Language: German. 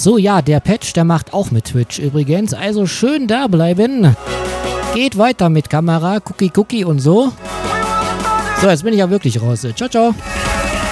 so, ja, der Patch, der macht auch mit Twitch übrigens. Also schön da bleiben. Geht weiter mit Kamera, Cookie und so. So, jetzt bin ich ja wirklich raus. Ciao, ciao.